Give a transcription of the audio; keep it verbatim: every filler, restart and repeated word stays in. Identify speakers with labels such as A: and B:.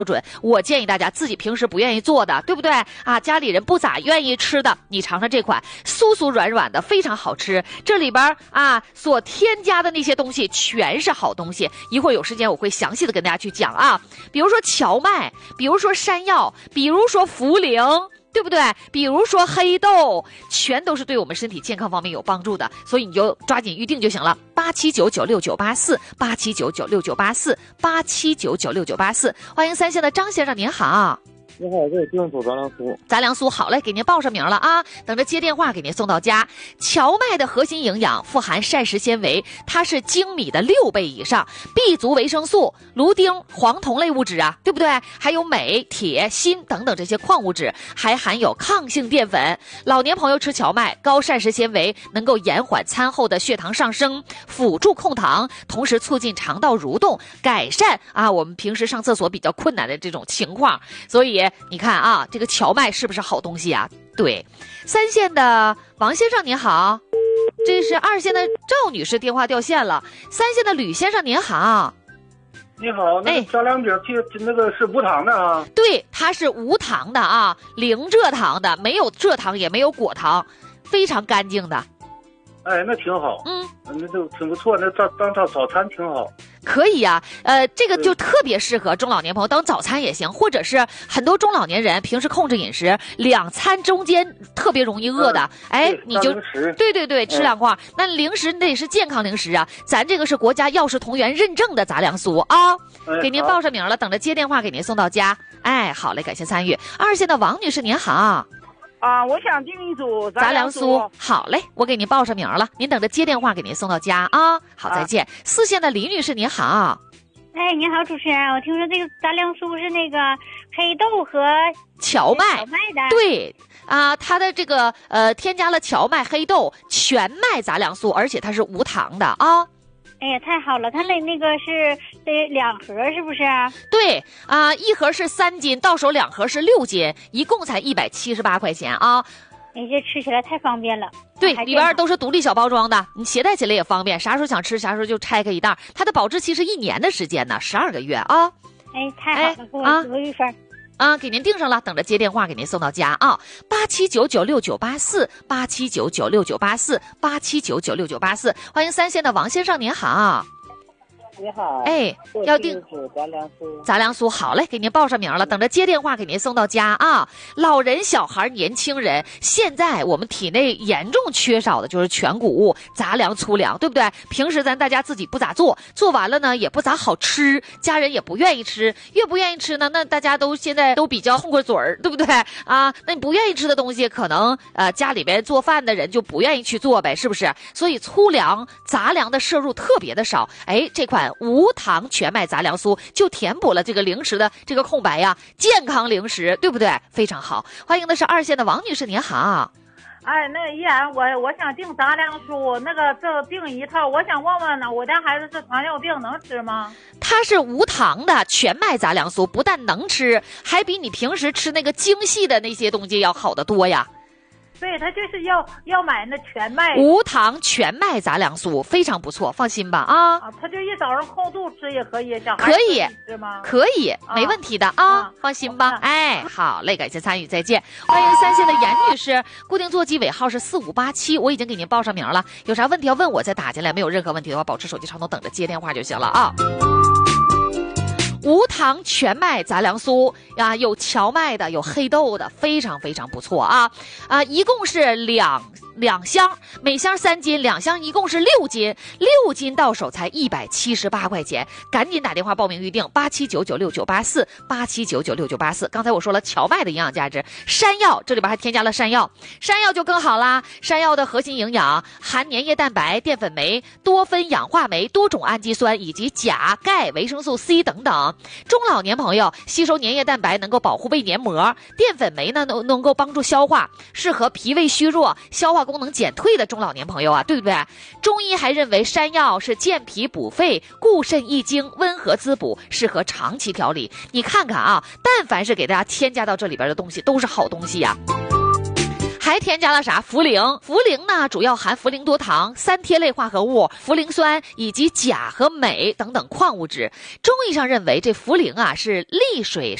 A: 准，我建议大家自己平时不愿意做的，对不对啊？家里人不咋愿意吃的，你尝尝这款酥酥软软的，非常好吃。这里边啊所添加的那些东西全是好东西，一会儿有时间我会详细的跟大家去讲啊。比如说荞麦，比如说山药，比如说茯苓，对不对？比如说黑豆，全都是对我们身体健康方面有帮助的，所以你就抓紧预定就行了。八七九九六九八四，八七九九六九八四，八七九九六九八四。欢迎三线的张先生，您好。
B: 你好，这是定做杂粮酥。
A: 杂粮酥好嘞，给您报上名了啊，等着接电话给您送到家。荞麦的核心营养富含膳食纤维，它是精米的六倍以上 ，B 族维生素、芦丁、黄酮类物质啊，对不对？还有镁、铁、锌等等这些矿物质，还含有抗性淀粉。老年朋友吃荞麦，高膳食纤维能够延缓餐后的血糖上升，辅助控糖，同时促进肠道蠕动，改善啊我们平时上厕所比较困难的这种情况。所以你看啊，这个荞麦是不是好东西啊？对，三线的王先生您好，这是二线的赵女士电话掉线了。三线的吕先生您好。
B: 你好，那个杂粮饼就那个是无糖的啊？
A: 对，它是无糖的啊，零蔗糖的，没有蔗糖也没有果糖，非常干净的。
B: 哎，那挺好，
A: 嗯，
B: 那就挺不错，那当当当早餐挺好。
A: 可以呀、啊，呃，这个就特别适合中老年朋友当早餐也行，或者是很多中老年人平时控制饮食，两餐中间特别容易饿的，嗯、哎，你就对对对，吃两块、嗯。那零食得是健康零食啊，咱这个是国家药食同源认证的杂粮酥啊、哎，给您报上名了，等着接电话给您送到家。哎，好嘞，感谢参与。二线的王女士您好。
C: 啊，我想订一组
A: 杂粮酥。好嘞，我给您报上名了，您等着接电话给您送到家啊。好，再见。啊、四线的李女士您好。
D: 哎，你好，主持人，我听说这个杂粮酥是那个黑豆和
A: 荞麦
D: 荞麦的。
A: 对啊，它的这个呃添加了荞麦、黑豆、全麦杂粮酥，而且它是无糖的啊。
D: 哎呀，太好了！它那那个是得两盒，是不是？
A: 对啊、呃，一盒是三斤，到手两盒是六斤，一共才一百七十八块钱啊！
D: 哎，这吃起来太方便了。
A: 对，里边都是独立小包装的，你携带起来也方便，啥时候想吃啥时候就拆开一袋。它的保质期是一年的时间呢，十二个月啊！
D: 哎，太好了，给我多一份。
A: 啊，给您订上了，等着接电话给您送到家啊！八七九九六九八四，八七九九六九八四，八七九九六九八四，欢迎三线的王先生，您好。
B: 你好，
A: 哎，要订
B: 杂粮酥，
A: 杂粮酥好嘞，给您报上名了，等着接电话给您送到家啊！老人、小孩、年轻人，现在我们体内严重缺少的就是全谷物、杂粮、粗粮，对不对？平时咱大家自己不咋做，做完了呢也不咋好吃，家人也不愿意吃，越不愿意吃呢，那大家都现在都比较痛快嘴儿，对不对啊？那你不愿意吃的东西，可能呃家里边做饭的人就不愿意去做呗，是不是？所以粗粮、杂粮的摄入特别的少，哎，这款无糖全麦杂粮酥就填补了这个零食的这个空白呀，健康零食，对不对？非常好。欢迎的是二线的王女士，您好。
C: 哎，那个依然，我我想订杂粮酥，那个这订一套，我想问问呢，我家孩子是糖尿病，能吃吗？
A: 它是无糖的全麦杂粮酥，不但能吃，还比你平时吃那个精细的那些东西要好得多呀。
C: 对，他就是要要买那全麦
A: 无糖全麦杂粮酥，非常不错，放心吧啊！
C: 啊，他就一早上空肚吃也可以，小孩
A: 可以
C: 吃吗？
A: 可以，啊、没问题的啊，啊放心吧。哎，好嘞，感谢参与，再见。欢迎三线的严女士，固定座机尾号是四五八七，我已经给您报上名了，有啥问题要问我再打进来，没有任何问题的话，保持手机畅通，等着接电话就行了啊。无糖全麦杂粮酥啊，有荞麦的，有黑豆的，非常非常不错啊啊！一共是两两箱，每箱三斤，两箱一共是六斤，六斤到手才一百七十八块钱，赶紧打电话报名预定八七九九六九八四八七九九六九八四。刚才我说了荞麦的营养价值，山药这里边还添加了山药，山药就更好啦。山药的核心营养含粘液蛋白、淀粉酶、多酚氧化酶、多种氨基酸以及钾、钙、维生素 C 等等。中老年朋友吸收粘液蛋白能够保护胃黏膜，淀粉酶呢能能够帮助消化，适合脾胃虚弱、消化功能减退的中老年朋友啊，对不对？中医还认为山药是健脾补肺、固肾益精、温和滋补，适合长期调理。你看看啊，但凡是给大家添加到这里边的东西，都是好东西呀、啊。 还添加了啥？茯苓。茯苓呢，主要含茯苓多糖、三萜类化合物、茯苓酸以及钾和镁等等矿物质。中医上认为，这茯苓啊是利水